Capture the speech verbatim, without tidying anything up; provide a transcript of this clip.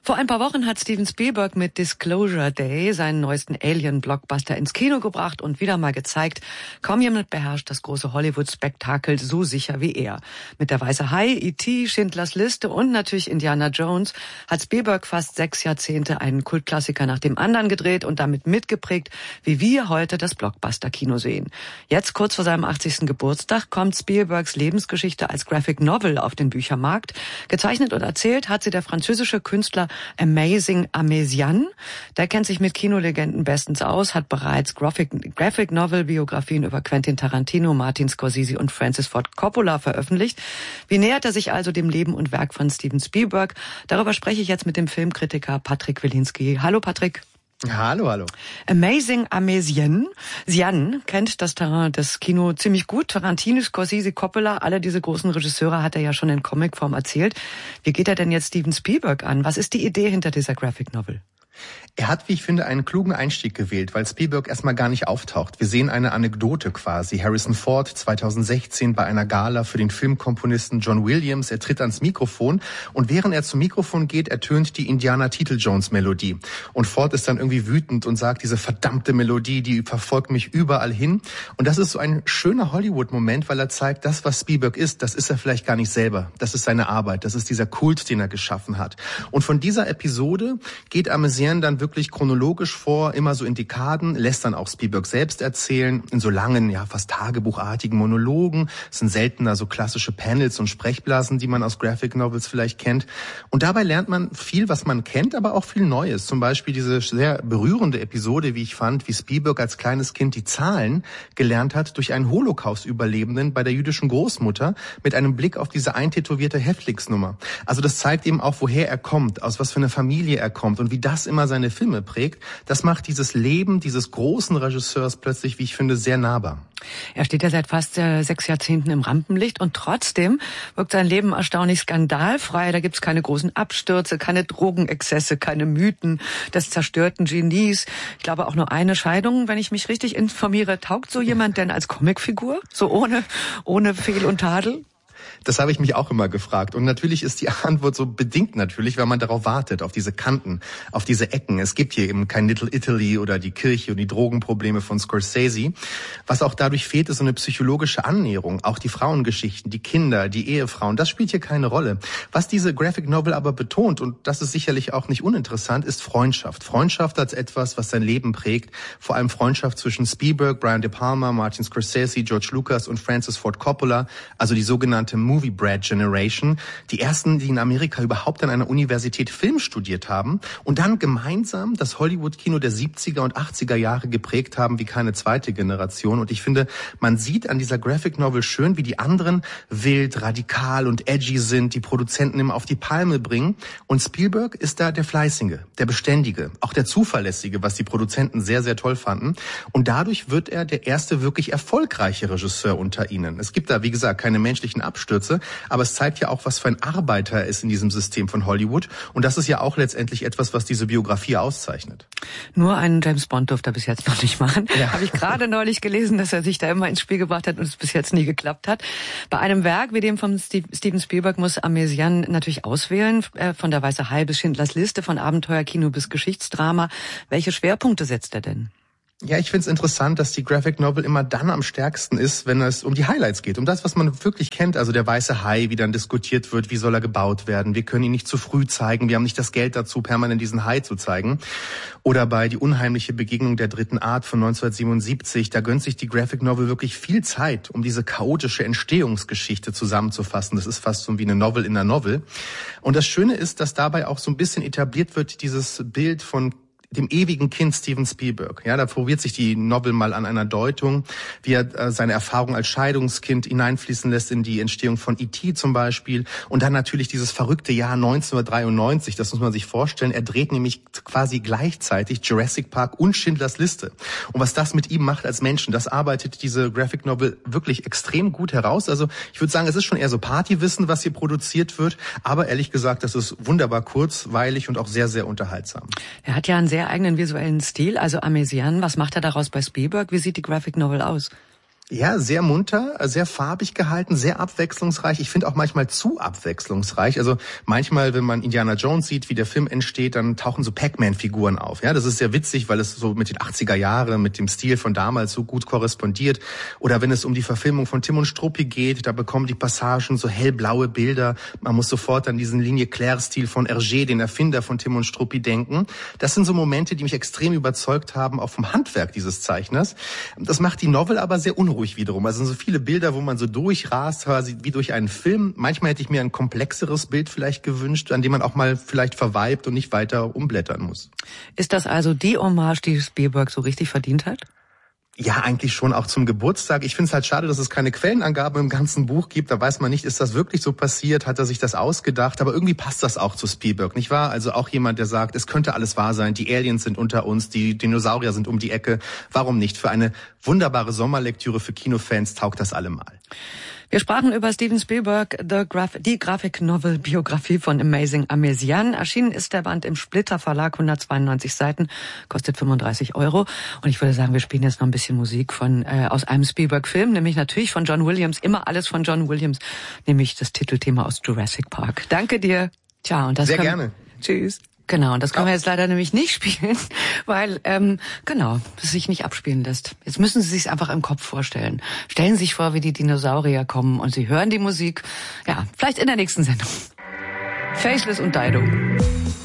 Vor ein paar Wochen hat Steven Spielberg mit Disclosure Day seinen neuesten Alien-Blockbuster ins Kino gebracht und wieder mal gezeigt, kaum jemand beherrscht das große Hollywood-Spektakel so sicher wie er. Mit Der weiße Hai, E T, Schindlers Liste und natürlich Indiana Jones hat Spielberg fast sechs Jahrzehnte einen Kultklassiker nach dem anderen gedreht und damit mitgeprägt, wie wir heute das Blockbuster-Kino sehen. Jetzt, kurz vor seinem achtzigsten Geburtstag, kommt Spielbergs Lebensgeschichte als Graphic Novel auf den Büchermarkt. Gezeichnet und erzählt hat sie der französische Künstler Amazing Amesian. Der kennt sich mit Kinolegenden bestens aus, hat bereits Graphic, Graphic Novel Biografien über Quentin Tarantino, Martin Scorsese und Francis Ford Coppola veröffentlicht. Wie nähert er sich also dem Leben und Werk von Steven Spielberg? Darüber spreche ich jetzt mit dem Filmkritiker Patrick Wilinski. Hallo Patrick. Hallo, hallo. Amazing Amesian. Sian kennt das Terrain des Kino ziemlich gut. Tarantino, Scorsese, Coppola, alle diese großen Regisseure hat er ja schon in Comicform erzählt. Wie geht er denn jetzt Steven Spielberg an? Was ist die Idee hinter dieser Graphic Novel? Er hat, wie ich finde, einen klugen Einstieg gewählt, weil Spielberg erstmal gar nicht auftaucht. Wir sehen eine Anekdote quasi. Harrison Ford zweitausendsechzehn bei einer Gala für den Filmkomponisten John Williams. Er tritt ans Mikrofon und während er zum Mikrofon geht, ertönt die Indiana-Titeljones-Melodie. Und Ford ist dann irgendwie wütend und sagt, diese verdammte Melodie, die verfolgt mich überall hin. Und das ist so ein schöner Hollywood-Moment, weil er zeigt, das, was Spielberg ist, das ist er vielleicht gar nicht selber. Das ist seine Arbeit, das ist dieser Kult, den er geschaffen hat. Und von dieser Episode geht Amesian dann wirklich chronologisch vor, immer so in Dekaden, lässt dann auch Spielberg selbst erzählen, in so langen, ja fast tagebuchartigen Monologen. Es sind seltener so klassische Panels und Sprechblasen, die man aus Graphic Novels vielleicht kennt. Und dabei lernt man viel, was man kennt, aber auch viel Neues. Zum Beispiel diese sehr berührende Episode, wie ich fand, wie Spielberg als kleines Kind die Zahlen gelernt hat durch einen Holocaust-Überlebenden bei der jüdischen Großmutter mit einem Blick auf diese eintätowierte Häftlingsnummer. Also das zeigt eben auch, woher er kommt, aus was für einer Familie er kommt und wie das immer seine Filme prägt. Das macht dieses Leben dieses großen Regisseurs plötzlich, wie ich finde, sehr nahbar. Er steht ja seit fast äh, sechs Jahrzehnten im Rampenlicht und trotzdem wirkt sein Leben erstaunlich skandalfrei. Da gibt's keine großen Abstürze, keine Drogenexzesse, keine Mythen des zerstörten Genies. Ich glaube auch nur eine Scheidung, wenn ich mich richtig informiere. Taugt so jemand denn als Comicfigur? So ohne, ohne Fehl und Tadel? Das habe ich mich auch immer gefragt. Und natürlich ist die Antwort so bedingt natürlich, weil man darauf wartet, auf diese Kanten, auf diese Ecken. Es gibt hier eben kein Little Italy oder die Kirche und die Drogenprobleme von Scorsese. Was auch dadurch fehlt, ist so eine psychologische Annäherung. Auch die Frauengeschichten, die Kinder, die Ehefrauen, das spielt hier keine Rolle. Was diese Graphic Novel aber betont, und das ist sicherlich auch nicht uninteressant, ist Freundschaft. Freundschaft als etwas, was sein Leben prägt. Vor allem Freundschaft zwischen Spielberg, Brian De Palma, Martin Scorsese, George Lucas und Francis Ford Coppola, also die sogenannte Movie Brat Generation, die ersten, die in Amerika überhaupt an einer Universität Film studiert haben und dann gemeinsam das Hollywood-Kino der siebziger und achtziger Jahre geprägt haben wie keine zweite Generation. Und ich finde, man sieht an dieser Graphic Novel schön, wie die anderen wild, radikal und edgy sind, die Produzenten immer auf die Palme bringen. Und Spielberg ist da der Fleißige, der Beständige, auch der Zuverlässige, was die Produzenten sehr, sehr toll fanden. Und dadurch wird er der erste wirklich erfolgreiche Regisseur unter ihnen. Es gibt da, wie gesagt, keine menschlichen Abstürze, aber es zeigt ja auch, was für ein Arbeiter er ist in diesem System von Hollywood. Und das ist ja auch letztendlich etwas, was diese Biografie auszeichnet. Nur einen James Bond durfte er bis jetzt noch nicht machen. Ja. Habe ich gerade neulich gelesen, dass er sich da immer ins Spiel gebracht hat und es bis jetzt nie geklappt hat. Bei einem Werk wie dem von Steven Spielberg muss Amesian natürlich auswählen, von Der weiße Hai bis Schindlers Liste, von Abenteuerkino bis Geschichtsdrama. Welche Schwerpunkte setzt er denn? Ja, ich finde es interessant, dass die Graphic Novel immer dann am stärksten ist, wenn es um die Highlights geht, um das, was man wirklich kennt. Also der weiße Hai, wie dann diskutiert wird, wie soll er gebaut werden. Wir können ihn nicht zu früh zeigen, wir haben nicht das Geld dazu, permanent diesen Hai zu zeigen. Oder bei Die unheimliche Begegnung der dritten Art von neunzehnhundertsiebenundsiebzig, da gönnt sich die Graphic Novel wirklich viel Zeit, um diese chaotische Entstehungsgeschichte zusammenzufassen. Das ist fast so wie eine Novel in einer Novel. Und das Schöne ist, dass dabei auch so ein bisschen etabliert wird, dieses Bild von dem ewigen Kind Steven Spielberg. Ja, da probiert sich die Novel mal an einer Deutung, wie er äh, seine Erfahrung als Scheidungskind hineinfließen lässt in die Entstehung von E T zum Beispiel. Und dann natürlich dieses verrückte Jahr neunzehnhundertdreiundneunzig, das muss man sich vorstellen. Er dreht nämlich quasi gleichzeitig Jurassic Park und Schindlers Liste. Und was das mit ihm macht als Menschen, das arbeitet diese Graphic Novel wirklich extrem gut heraus. Also ich würde sagen, es ist schon eher so Partywissen, was hier produziert wird. Aber ehrlich gesagt, das ist wunderbar kurzweilig und auch sehr, sehr unterhaltsam. Er hat ja einen sehr eigenen visuellen Stil, also Amesian. Was macht er daraus bei Spielberg? Wie sieht die Graphic Novel aus? Ja, sehr munter, sehr farbig gehalten, sehr abwechslungsreich. Ich finde auch manchmal zu abwechslungsreich. Also manchmal, wenn man Indiana Jones sieht, wie der Film entsteht, dann tauchen so Pac-Man-Figuren auf. Ja, das ist sehr witzig, weil es so mit den achtziger Jahren, mit dem Stil von damals so gut korrespondiert. Oder wenn es um die Verfilmung von Tim und Struppi geht, da bekommen die Passagen so hellblaue Bilder. Man muss sofort an diesen Linie Claire-Stil von Hergé, den Erfinder von Tim und Struppi, denken. Das sind so Momente, die mich extrem überzeugt haben, auch vom Handwerk dieses Zeichners. Das macht die Novel aber sehr unruhig wiederum. Also so viele Bilder, wo man so durchrast, quasi wie durch einen Film. Manchmal hätte ich mir ein komplexeres Bild vielleicht gewünscht, an dem man auch mal vielleicht verweibt und nicht weiter umblättern muss. Ist das also die Hommage, die Spielberg so richtig verdient hat? Ja, eigentlich schon auch zum Geburtstag. Ich finde es halt schade, dass es keine Quellenangaben im ganzen Buch gibt. Da weiß man nicht, ist das wirklich so passiert? Hat er sich das ausgedacht? Aber irgendwie passt das auch zu Spielberg, nicht wahr? Also auch jemand, der sagt, es könnte alles wahr sein. Die Aliens sind unter uns, die Dinosaurier sind um die Ecke. Warum nicht? Für eine wunderbare Sommerlektüre für Kinofans taugt das allemal. Wir sprachen über Steven Spielberg, The Graf- die Graphic-Novel-Biografie von Amazing Amesian. Erschienen ist der Band im Splitter Verlag, hundertzweiundneunzig Seiten, kostet fünfunddreißig Euro. Und ich würde sagen, wir spielen jetzt noch ein bisschen Musik von äh, aus einem Spielberg-Film, nämlich natürlich von John Williams, immer alles von John Williams, nämlich das Titelthema aus Jurassic Park. Danke dir. Ciao. Und das Sehr können, gerne. Tschüss. Genau, und das können wir jetzt leider nämlich nicht spielen, weil, ähm, genau, es sich nicht abspielen lässt. Jetzt müssen Sie sich einfach im Kopf vorstellen. Stellen Sie sich vor, wie die Dinosaurier kommen und Sie hören die Musik. Ja, vielleicht in der nächsten Sendung. Faceless und Dido.